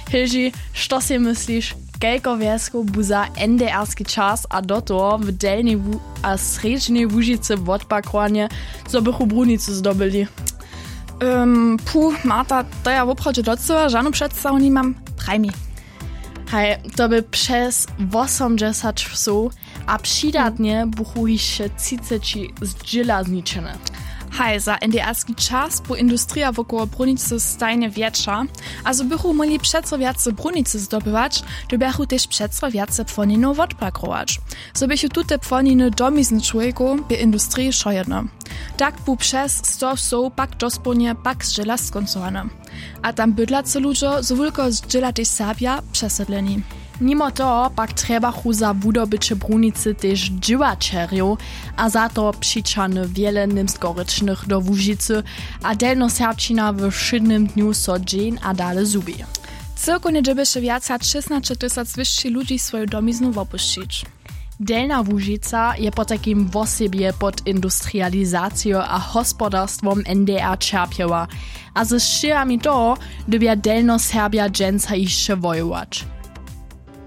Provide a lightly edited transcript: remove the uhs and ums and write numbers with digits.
Hilži, što si myslíš, kelko wiesko buza NDR-ski čas a do toho w delnej a sredźnej Łužicy wodpakrovanje, zo bychu brunicu zdobili? Marta, to ja woprawdźe docela żadną przedstawu nie mam. Traj mi. Hej, to by przez 80 psów, a przydatnie buchu jeszcze 30 zdziela zniczone. Hej, za NDR-ski czas, bo industria wokoło brunicy stajnie większa, a so bychu mogli przeco więcej brunicy zdobywać, to bychu też przeco więcej płoniny wodpakować. So bychu tute płoniny domizny człowieku by industrii szojene. Tak bu przez 100 psów pak dosponie pak zdziela skoncowane. A tam bydlacy ludzie so wulko zdziela też Serbia przesedleni. Mimo toho pak trebachu za wudobycie brunicy też dźiwačerjów, a za to přičane wiele nimskorycznych do Łužicy, a delnoserbčina w wszydnym dniu so dżeń a dale zubi. Cyrkunie dziebysze więcej 16 000 wyższych ludzi swoją domiznu opuścić. Delna Łužica je po takim wosebie pod industrializacją a hospodarstwom NDR čerpieła, a ze szczyjami toho dobia delnoserbia dżęca jeszcze wojować.